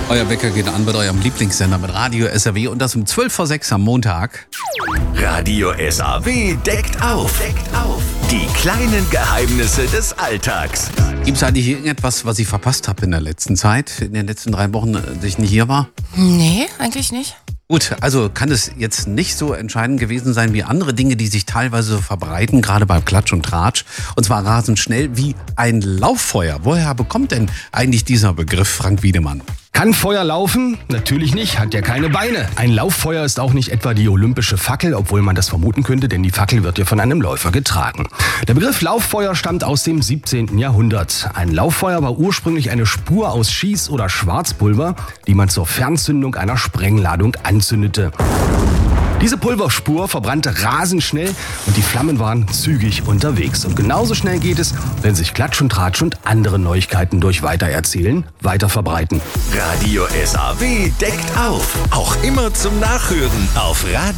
Euer Wecker geht an mit eurem Lieblingssender mit Radio SAW und das um 5:45 am Montag. Radio SAW deckt auf. Die kleinen Geheimnisse des Alltags. Gibt es eigentlich irgendetwas, was ich verpasst habe in der letzten Zeit, in den letzten 3 Wochen, dass ich nicht hier war? Nee, eigentlich nicht. Gut, also kann es jetzt nicht so entscheidend gewesen sein wie andere Dinge, die sich teilweise so verbreiten, gerade beim Klatsch und Tratsch. Und zwar rasend schnell wie ein Lauffeuer. Woher bekommt denn eigentlich dieser Begriff, Frank Wiedemann? Kann Feuer laufen? Natürlich nicht, hat ja keine Beine. Ein Lauffeuer ist auch nicht etwa die olympische Fackel, obwohl man das vermuten könnte, denn die Fackel wird ja von einem Läufer getragen. Der Begriff Lauffeuer stammt aus dem 17. Jahrhundert. Ein Lauffeuer war ursprünglich eine Spur aus Schieß- oder Schwarzpulver, die man zur Fernzündung einer Sprengladung anzündete. Diese Pulverspur verbrannte rasend schnell und die Flammen waren zügig unterwegs. Und genauso schnell geht es, wenn sich Klatsch und Tratsch und andere Neuigkeiten durch Weitererzählen weiter verbreiten. Radio SAW deckt auf. Auch immer zum Nachhören auf Radio